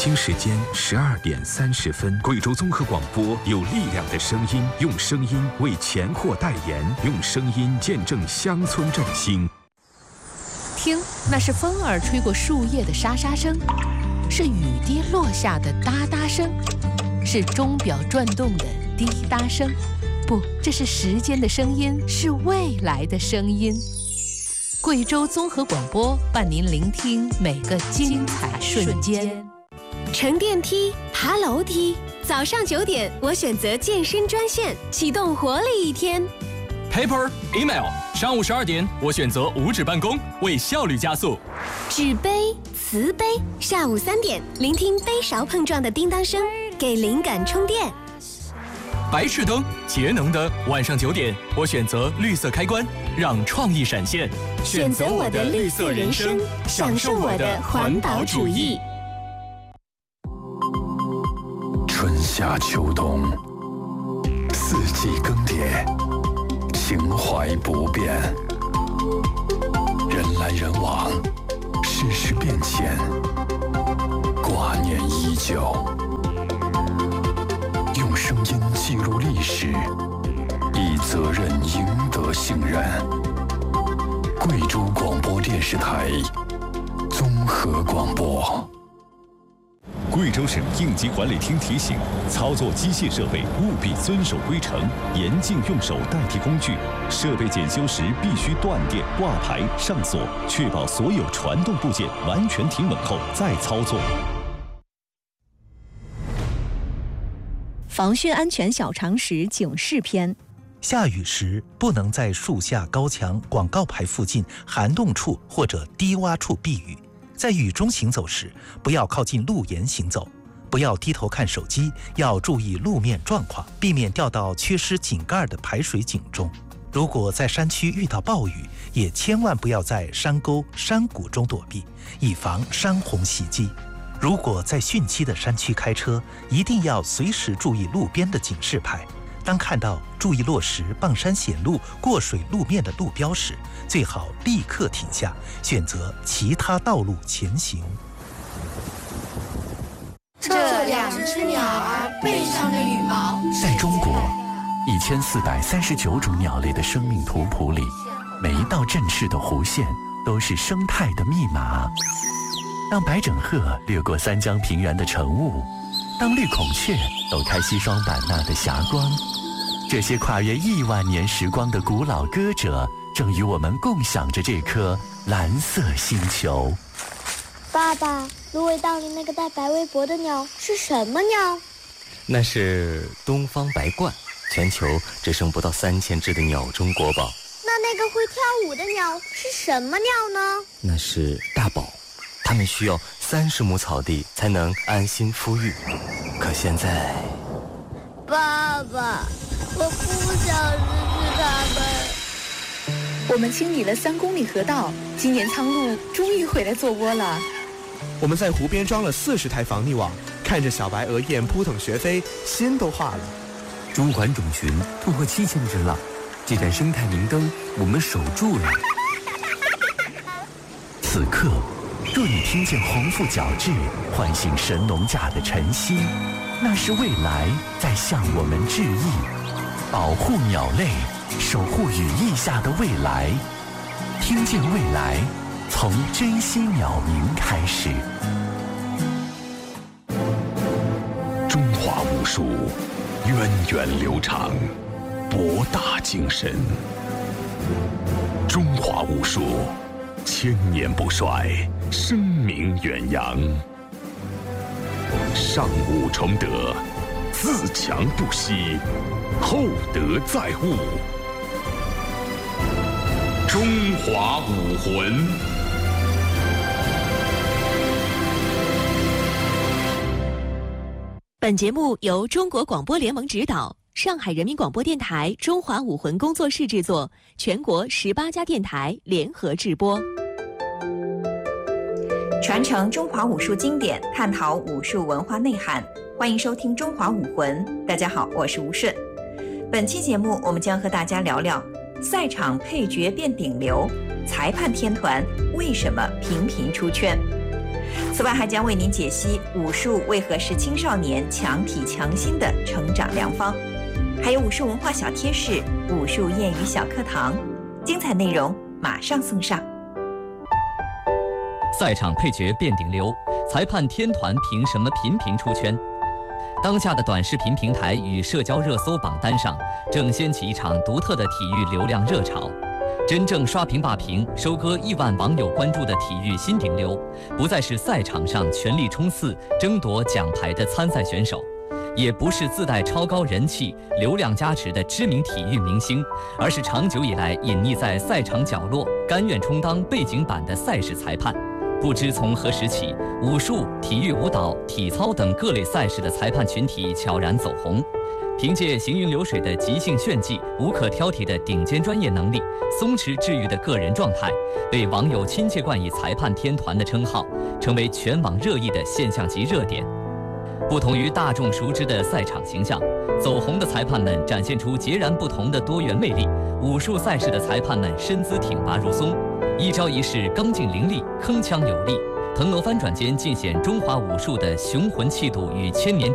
京时间12:30，贵州综合广播有力量的声音，用声音为钱货代言，用声音见证乡村振兴。 听，那是风儿吹过树叶的沙沙声，是雨滴落下的哒哒声，是钟表转动的滴答声。不，这是时间的声音，是未来的声音。贵州综合广播伴您聆听每个精彩瞬间。 乘电梯，爬楼梯，早上9点，我选择健身专线，启动活力一天。 Paper Email， 上午12点，我选择无纸办公，为效率加速。 纸杯、瓷杯，下午3点，聆听杯勺碰撞的叮当声，给灵感充电。 白炽灯，节能灯，晚上9点，我选择绿色开关，让创意闪现。 选择我的绿色人生，享受我的环保主义。 春夏秋冬，四季更迭，情怀不变。人来人往，世事变迁，挂念依旧。用声音记录历史，以责任赢得信任。贵州广播电视台综合广播。 贵州省应急管理厅提醒：操作机械设备务必遵守规程，严禁用手代替工具。设备检修时必须断电、挂牌、上锁，确保所有传动部件完全停稳后再操作。 防汛安全小常识警示篇： 下雨时不能在树下、高墙、广告牌附近、涵洞处或者低洼处避雨。在雨中行走时，不要靠近路沿行走，不要低头看手机，要注意路面状况，避免掉到缺失井盖的排水井中。如果在山区遇到暴雨，也千万不要在山沟、山谷中躲避，以防山洪袭击。如果在汛期的山区开车，一定要随时注意路边的警示牌。当看到注意落石、傍山险路、过水路面的路标时，最好立刻停下，选择其他道路前行。 这2只鸟儿背上的羽毛。 在中国1439种鸟类的生命图谱里，每一道振翅的弧线都是生态的密码。当白枕鹤掠过三江平原的晨雾，当绿孔雀抖开西双版纳的霞光，这些跨越1万年时光的古老歌者，正与我们共享着这颗蓝色星球。 爸爸，芦苇荡里那个带白围脖的鸟是什么鸟？ 那是东方白鹳，全球只剩不到3000只的鸟中国宝。 那个会跳舞的鸟是什么鸟呢？ 那是大宝，它们需要30亩草地才能安心孵育。可现在， 爸爸，我不想失去它们。 我们清理了3公里河道，今年苍鹭终于回来做窝了。 我们在湖边装了40台防溺网，看着小白鹅雁扑腾学飞，心都化了。 中环种群突破7000只了，这盏生态明灯我们守住了。 此刻，若你听见鸿鹄角徵，唤醒神农架的晨曦，那是未来在向我们致意。保护鸟类，守护羽翼下的未来，听见未来，从珍惜鸟鸣开始。 中华武术源远流长，博大精深。中华武术千年不衰，声名远扬。上武崇德，自强不息，厚德载物。中华武魂。 本节目由中国广播联盟指导，上海人民广播电台中华武魂工作室制作，全国18家电台联合制播。 传承中华武术经典，探讨武术文化内涵，欢迎收听《中华武魂》。大家好，我是吴顺。本期节目，我们将和大家聊聊赛场配角变顶流，裁判天团为什么频频出圈。 此外，还将为您解析武术为何是青少年强体强心的成长良方，还有武术文化小贴士、武术谚语小课堂，精彩内容马上送上。 赛场配角变顶流，裁判天团凭什么频频出圈？当下的短视频平台与社交热搜榜单上，正掀起一场独特的体育流量热潮。真正刷屏霸屏、收割亿万网友关注的体育新顶流，不再是赛场上全力冲刺、争夺奖牌的参赛选手，也不是自带超高人气、流量加持的知名体育明星，而是长久以来隐匿在赛场角落、甘愿充当背景板的赛事裁判。不知从何时起，武术、体育舞蹈、体操等各类赛事的裁判群体悄然走红。凭借行云流水的即兴炫技、无可挑剔的顶尖专业能力、松弛治愈的个人状态，被网友亲切冠以“裁判天团”的称号，成为全网热议的现象级热点。不同于大众熟知的赛场形象，走红的裁判们展现出截然不同的多元魅力。武术赛事的裁判们身姿挺拔如松，一招一式刚劲凌厉、铿锵有力，腾挪翻转间尽显中华武术的雄浑气度与千年